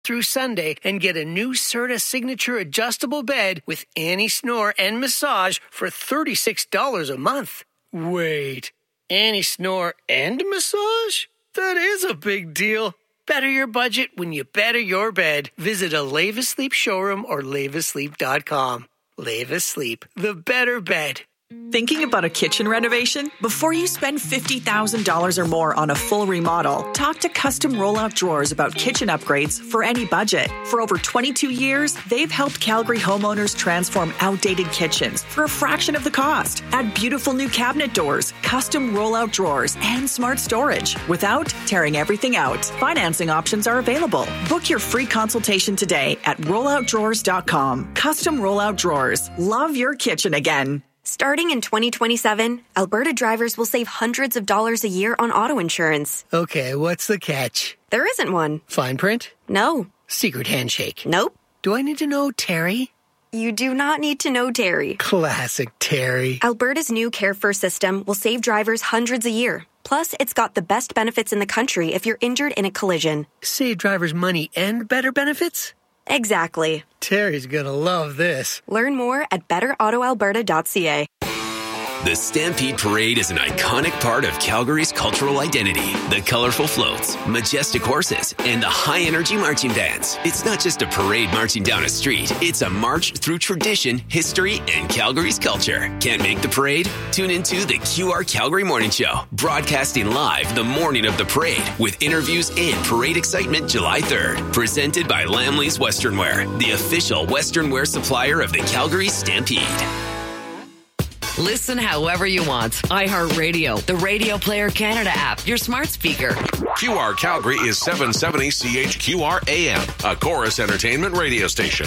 through Sunday and get a new Serta Signature adjustable bed with anti-snore and massage for $36 a month. Wait, anti-snore and massage? That is a big deal. Better your budget when you better your bed. Visit a Leva Sleep showroom or levasleep.com. Leva Sleep, the better bed. Thinking about a kitchen renovation? Before you spend $50,000 or more on a full remodel, talk to Custom Rollout Drawers about kitchen upgrades for any budget. For over 22 years, they've helped Calgary homeowners transform outdated kitchens for a fraction of the cost. Add beautiful new cabinet doors, custom rollout drawers, and smart storage without tearing everything out. Financing options are available. Book your free consultation today at rolloutdrawers.com. Custom Rollout Drawers. Love your kitchen again. Starting in 2027, Alberta drivers will save hundreds of dollars a year on auto insurance. Okay, what's the catch? There isn't one. Fine print? No. Secret handshake? Nope. Do I need to know Terry? You do not need to know Terry. Classic Terry. Alberta's new Care First system will save drivers hundreds a year. Plus, it's got the best benefits in the country if you're injured in a collision. Save drivers money and better benefits? Exactly. Terry's gonna love this. Learn more at betterautoalberta.ca. The Stampede Parade is an iconic part of Calgary's cultural identity. The colorful floats, majestic horses, and the high-energy marching bands. It's not just a parade marching down a street. It's a march through tradition, history, and Calgary's culture. Can't make the parade? Tune into the QR Calgary Morning Show, broadcasting live the morning of the parade with interviews and parade excitement July 3rd. Presented by Lamley's Western Wear, the official Western wear supplier of the Calgary Stampede. Listen however you want. iHeartRadio, the Radio Player Canada app, your smart speaker. QR Calgary is 770 CHQR AM, a Chorus Entertainment radio station.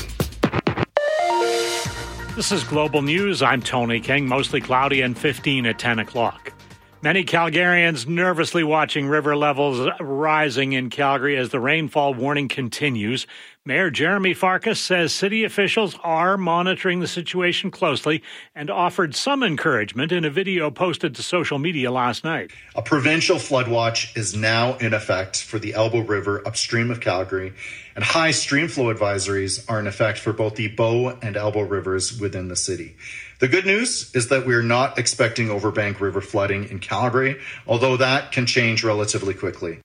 This is Global News. I'm Tony King. Mostly cloudy and 15 at 10 o'clock. Many Calgarians nervously watching river levels rising in Calgary as the rainfall warning continues. Mayor Jeremy Farkas says city officials are monitoring the situation closely and offered some encouragement in a video posted to social media last night. A provincial flood watch is now in effect for the Elbow River upstream of Calgary, and high stream flow advisories are in effect for both the Bow and Elbow rivers within the city. The good news is that we're not expecting overbank river flooding in Calgary, although that can change relatively quickly.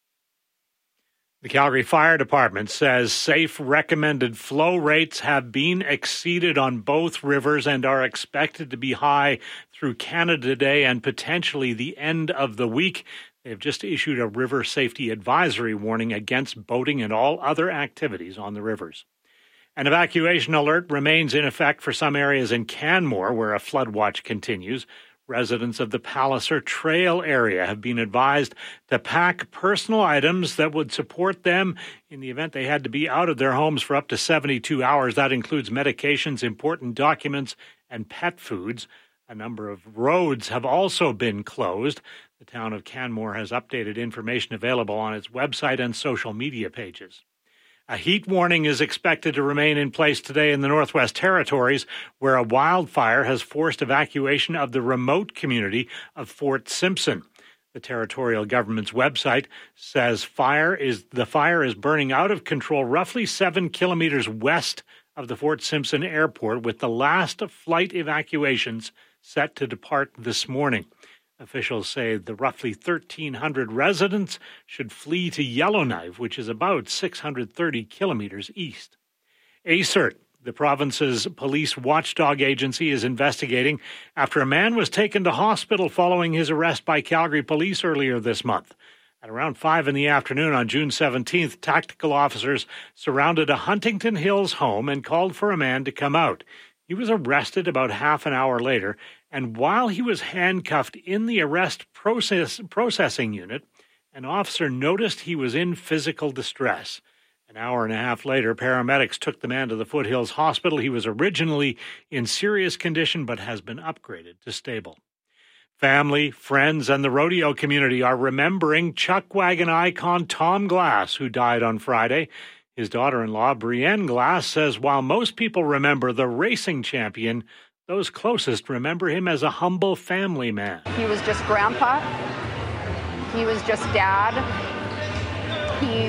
The Calgary Fire Department says safe recommended flow rates have been exceeded on both rivers and are expected to be high through Canada Day and potentially the end of the week. They've just issued a river safety advisory warning against boating and all other activities on the rivers. An evacuation alert remains in effect for some areas in Canmore, where a flood watch continues. Residents of the Palliser Trail area have been advised to pack personal items that would support them in the event they had to be out of their homes for up to 72 hours. That includes medications, important documents, and pet foods. A number of roads have also been closed. The town of Canmore has updated information available on its website and social media pages. A heat warning is expected to remain in place today in the Northwest Territories, where a wildfire has forced evacuation of the remote community of Fort Simpson. The territorial government's website says the fire is burning out of control roughly 7 kilometers west of the Fort Simpson airport, with the last flight evacuations set to depart this morning. Officials say the roughly 1,300 residents should flee to Yellowknife, which is about 630 kilometers east. ACERT, the province's police watchdog agency, is investigating after a man was taken to hospital following his arrest by Calgary police earlier this month. At around 5 in the afternoon on June 17th, tactical officers surrounded a Huntington Hills home and called for a man to come out. He was arrested about half an hour later, and while he was handcuffed in the arrest processing unit, an officer noticed he was in physical distress. An hour and a half later, paramedics took the man to the Foothills Hospital. He was originally in serious condition but has been upgraded to stable. Family, friends, and the rodeo community are remembering chuck wagon icon Tom Glass, who died on Friday. His daughter-in-law, Brienne Glass, says while most people remember the racing champion, those closest remember him as a humble family man. He was just grandpa. He was just dad. He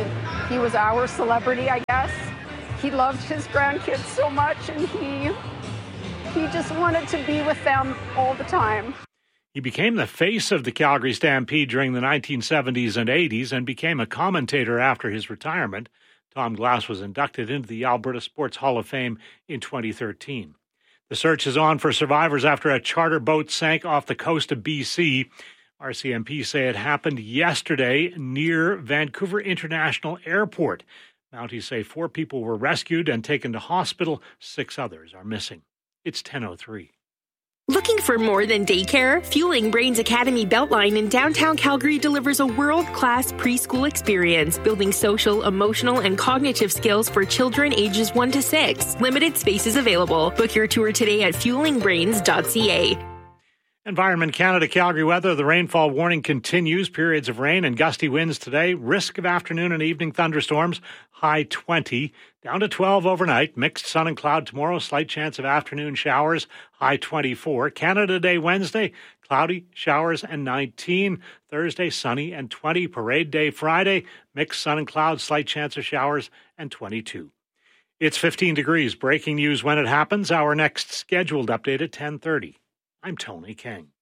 He was our celebrity, I guess. He loved his grandkids so much, and he just wanted to be with them all the time. He became the face of the Calgary Stampede during the 1970s and 80s and became a commentator after his retirement. Tom Glass was inducted into the Alberta Sports Hall of Fame in 2013. The search is on for survivors after a charter boat sank off the coast of BC. RCMP say it happened yesterday near Vancouver International Airport. Mounties say 4 people were rescued and taken to hospital. 6 others are missing. It's 10:03. Looking for more than daycare? Fueling Brains Academy Beltline in downtown Calgary delivers a world-class preschool experience, building social, emotional, and cognitive skills for children ages 1 to 6. Limited spaces available. Book your tour today at fuelingbrains.ca. Environment Canada Calgary weather. The rainfall warning continues. Periods of rain and gusty winds today. Risk of afternoon and evening thunderstorms. High 20. Down to 12 overnight. Mixed sun and cloud tomorrow. Slight chance of afternoon showers. High 24. Canada Day Wednesday. Cloudy, showers and 19. Thursday, sunny and 20. Parade Day Friday. Mixed sun and clouds. Slight chance of showers and 22. It's 15 degrees. Breaking news when it happens. Our next scheduled update at 10:30. I'm Tony King.